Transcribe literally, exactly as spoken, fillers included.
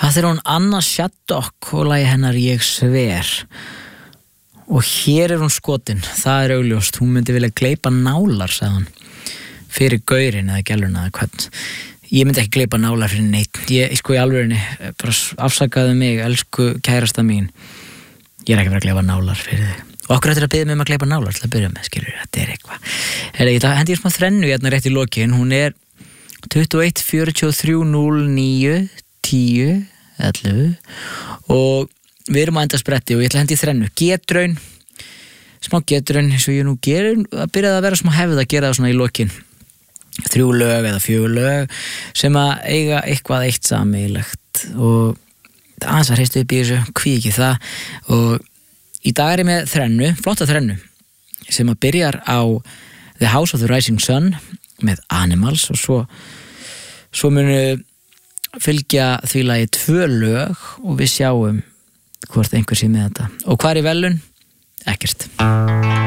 Þetta er hún Anna Shaddock og lagi hennar Ég sver. Og hér er hún skotin, það er augljóst. Hún myndi vilja gleypa nálar, sagði hann. Fyrir gaurinn eða gæluna eða hvern. Ég myndi ekki gleypa nálar fyrir neitt. Ég, sko í alvörinni, bara afsakaðu mig, elsku kærasta mín. Ég er ekki verið að gleypa nálar fyrir þig. Og okkur ættir að biðja mig um að gleypa nálar til að byrja með, skilur, þetta er eitthvað. Heyrðu, ég hendi ég smá þrennu hérna rétt í lokin. Hún er tuttugu og eitt fjörutíu og þrjú núll níu tíu ellefu og við erum að enda spretti og ég ætla að hendi í þrennu. Getraun, smá getraun eins og ég nú gerir, að byrja að vera smá hefð að gera það svona í lokin. Þrjú lög eða fjögur lög sem að eiga eitthvað eitt sameiginlegt og aðeins að hreistu upp í þessu, hví ekki það. Og í dag er ég með þrennu, flotta þrennu sem að byrjar á The House of the Rising Sun með Animals og svo svo munu fylgja því lagi tvö lög og við sjáum hvort einhver sé með þetta. Og hvað er í velun? Ekkert.